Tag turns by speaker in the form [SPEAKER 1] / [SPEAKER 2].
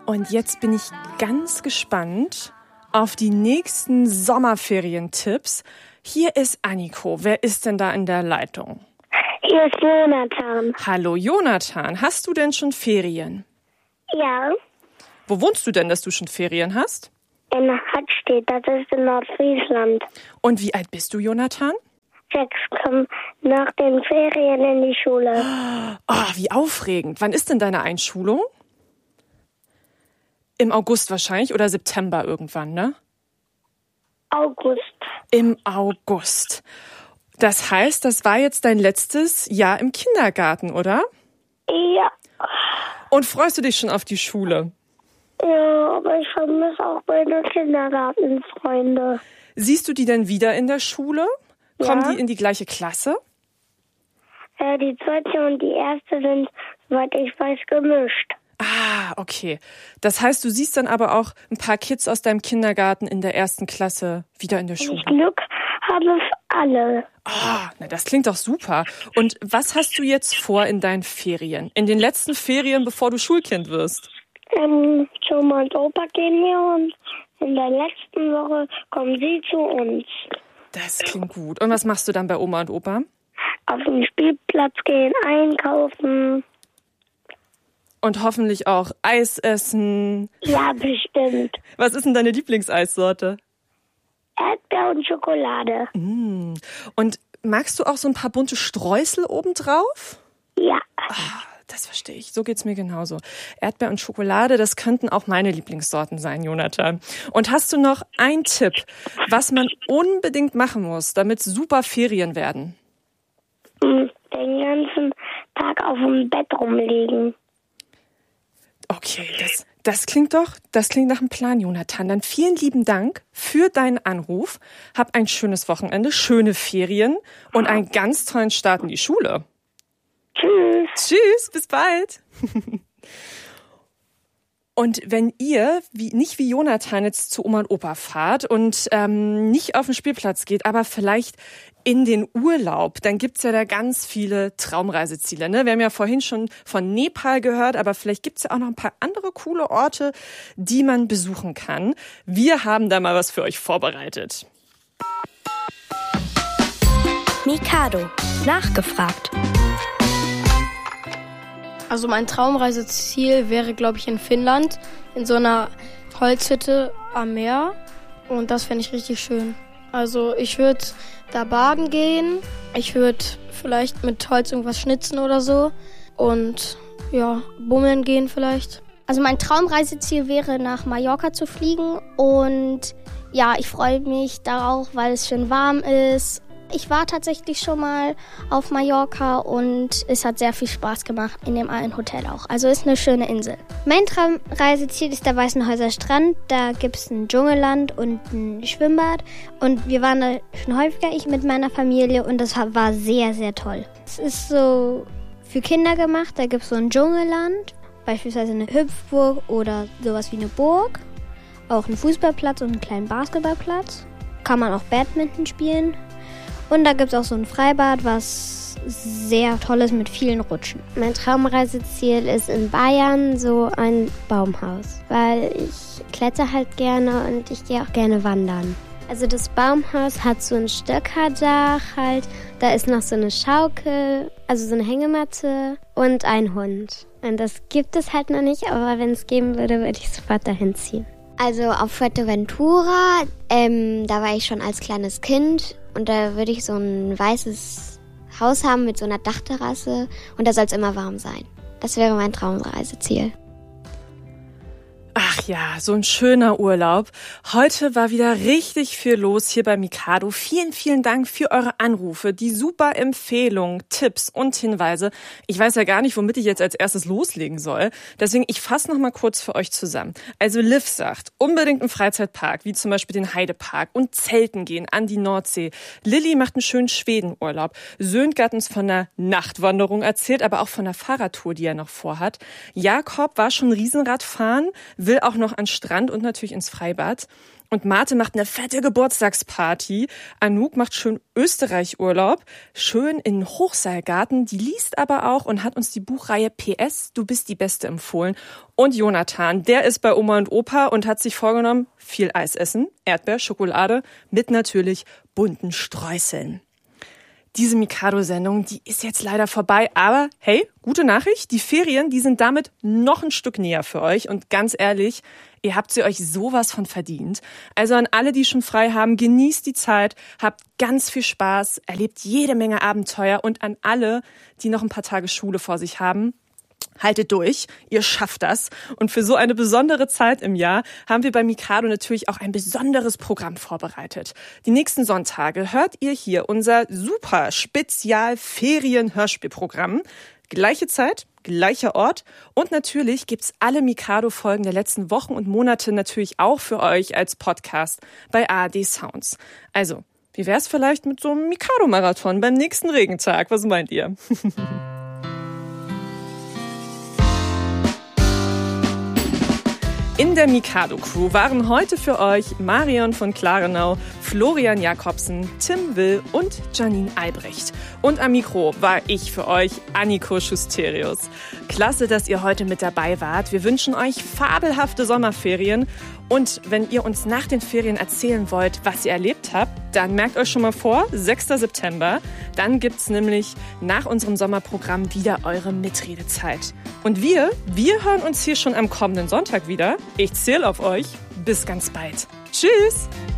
[SPEAKER 1] Und jetzt bin ich ganz gespannt auf die nächsten Sommerferientipps. Hier ist Anniko. Wer ist denn da in der Leitung?
[SPEAKER 2] Hier ist Jonathan.
[SPEAKER 1] Hallo Jonathan, hast du denn schon Ferien?
[SPEAKER 2] Ja,
[SPEAKER 1] Wo wohnst du denn, dass du schon Ferien hast?
[SPEAKER 2] in Hattstedt, das ist in Nordfriesland.
[SPEAKER 1] Und wie alt bist du, Jonathan?
[SPEAKER 2] 6 kommen nach den Ferien in die Schule.
[SPEAKER 1] Oh, wie aufregend. Wann ist denn deine Einschulung? Im August wahrscheinlich oder September irgendwann, ne?
[SPEAKER 2] August.
[SPEAKER 1] Im August. Das heißt, das war jetzt dein letztes Jahr im Kindergarten, oder?
[SPEAKER 2] Ja.
[SPEAKER 1] Und freust du dich schon auf die Schule?
[SPEAKER 2] Ja, aber ich vermisse auch meine Kindergartenfreunde.
[SPEAKER 1] Siehst du die denn wieder in der Schule? Kommen
[SPEAKER 2] Ja.
[SPEAKER 1] die in die gleiche Klasse?
[SPEAKER 2] Die zweite und die erste sind, soweit ich weiß, gemischt.
[SPEAKER 1] Ah, okay. Das heißt, du siehst dann aber auch ein paar Kids aus deinem Kindergarten in der ersten Klasse wieder in der
[SPEAKER 2] Wenn
[SPEAKER 1] Schule.
[SPEAKER 2] ich Glück habe, für alle.
[SPEAKER 1] Ah, na, das klingt doch super. Und was hast du jetzt vor in deinen Ferien? In den letzten Ferien, bevor du Schulkind wirst?
[SPEAKER 2] Zu Oma und Opa gehen wir und in der letzten Woche kommen sie zu uns.
[SPEAKER 1] Das klingt gut. Und was machst du dann bei Oma und Opa?
[SPEAKER 2] Auf den Spielplatz gehen, einkaufen.
[SPEAKER 1] Und hoffentlich auch Eis essen.
[SPEAKER 2] Ja, bestimmt.
[SPEAKER 1] Was ist denn deine Lieblingseissorte?
[SPEAKER 2] Erdbeer und Schokolade.
[SPEAKER 1] Und magst du auch so ein paar bunte Streusel obendrauf?
[SPEAKER 2] Ja.
[SPEAKER 1] Das verstehe ich. So geht's mir genauso. Erdbeer und Schokolade, das könnten auch meine Lieblingssorten sein, Jonathan. Und hast du noch einen Tipp, was man unbedingt machen muss, damit super Ferien werden?
[SPEAKER 2] Den ganzen Tag auf dem Bett rumliegen.
[SPEAKER 1] Okay, das klingt nach einem Plan, Jonathan. Dann vielen lieben Dank für deinen Anruf. Hab ein schönes Wochenende, schöne Ferien und einen ganz tollen Start in die Schule.
[SPEAKER 2] Tschüss.
[SPEAKER 1] Tschüss, bis bald. Und wenn ihr nicht wie Jonathan jetzt zu Oma und Opa fahrt und nicht auf den Spielplatz geht, aber vielleicht in den Urlaub, dann gibt's ja da ganz viele Traumreiseziele. Ne? Wir haben ja vorhin schon von Nepal gehört, aber vielleicht gibt's ja auch noch ein paar andere coole Orte, die man besuchen kann. Wir haben da mal was für euch vorbereitet.
[SPEAKER 3] Mikado. Nachgefragt.
[SPEAKER 4] Also mein Traumreiseziel wäre, glaube ich, in Finnland, in so einer Holzhütte am Meer. Und das fände ich richtig schön. Also ich würde da baden gehen. Ich würde vielleicht mit Holz irgendwas schnitzen oder so. Und ja, bummeln gehen vielleicht.
[SPEAKER 5] Also mein Traumreiseziel wäre, nach Mallorca zu fliegen. Und ja, ich freue mich darauf, weil es schön warm ist. Ich war tatsächlich schon mal auf Mallorca und es hat sehr viel Spaß gemacht, in dem einen Hotel auch. Also ist eine schöne Insel. Mein Traumreiseziel ist der Weißenhäuser Strand. Da gibt es ein Dschungelland und ein Schwimmbad. Und wir waren da schon häufiger, ich mit meiner Familie. Und das war sehr, sehr toll. Es ist so für Kinder gemacht. Da gibt es so ein Dschungelland, beispielsweise eine Hüpfburg oder sowas wie eine Burg. Auch einen Fußballplatz und einen kleinen Basketballplatz. Kann man auch Badminton spielen. Und da gibt es auch so ein Freibad, was sehr toll ist mit vielen Rutschen.
[SPEAKER 6] Mein Traumreiseziel ist in Bayern so ein Baumhaus, weil ich kletter halt gerne und ich gehe auch gerne wandern. Also das Baumhaus hat so ein Stöckerdach halt, da ist noch so eine Schaukel, also so eine Hängematte und ein Hund. Und das gibt es halt noch nicht, aber wenn es geben würde, würde ich sofort dahin ziehen. Also auf Fuerteventura, da war ich schon als kleines Kind. Und da würde ich so ein weißes Haus haben mit so einer Dachterrasse. Und da soll es immer warm sein. Das wäre mein Traumreiseziel.
[SPEAKER 1] Ach ja, so ein schöner Urlaub. Heute war wieder richtig viel los hier bei Mikado. Vielen, vielen Dank für eure Anrufe, die super Empfehlungen, Tipps und Hinweise. Ich weiß ja gar nicht, womit ich jetzt als erstes loslegen soll. Deswegen, ich fasse noch mal kurz für euch zusammen. Also Liv sagt, unbedingt einen Freizeitpark, wie zum Beispiel den Heidepark und Zelten gehen an die Nordsee. Lilly macht einen schönen Schwedenurlaub. Söntg hat uns von einer Nachtwanderung erzählt, aber auch von einer Fahrradtour, die er noch vorhat. Jakob war schon Riesenradfahren, will auch noch an Strand und natürlich ins Freibad. Und Marte macht eine fette Geburtstagsparty. Anouk macht schön Österreich-Urlaub, schön in Hochseilgarten. Die liest aber auch und hat uns die Buchreihe PS, du bist die Beste empfohlen. Und Jonathan, der ist bei Oma und Opa und hat sich vorgenommen, viel Eis essen, Erdbeer, Schokolade mit natürlich bunten Streuseln. Diese Mikado-Sendung, die ist jetzt leider vorbei, aber hey, gute Nachricht, die Ferien, die sind damit noch ein Stück näher für euch und ganz ehrlich, ihr habt sie euch sowas von verdient. Also an alle, die schon frei haben, genießt die Zeit, habt ganz viel Spaß, erlebt jede Menge Abenteuer und an alle, die noch ein paar Tage Schule vor sich haben, haltet durch, ihr schafft das. Und für so eine besondere Zeit im Jahr haben wir bei Mikado natürlich auch ein besonderes Programm vorbereitet. Die nächsten Sonntage hört ihr hier unser super Spezial-Ferien-Hörspielprogramm. Gleiche Zeit, gleicher Ort und natürlich gibt's alle Mikado-Folgen der letzten Wochen und Monate natürlich auch für euch als Podcast bei ARD Sounds. Also, wie wär's vielleicht mit so einem Mikado-Marathon beim nächsten Regentag? Was meint ihr? In der Mikado-Crew waren heute für euch Marion von Klarenau, Florian Jakobsen, Tim Will und Janine Albrecht. Und am Mikro war ich für euch, Anniko Schusterius. Klasse, dass ihr heute mit dabei wart. Wir wünschen euch fabelhafte Sommerferien. Und wenn ihr uns nach den Ferien erzählen wollt, was ihr erlebt habt, dann merkt euch schon mal vor, 6. September. Dann gibt's nämlich nach unserem Sommerprogramm wieder eure Mitredezeit. Und wir hören uns hier schon am kommenden Sonntag wieder. Ich zähle auf euch. Bis ganz bald. Tschüss!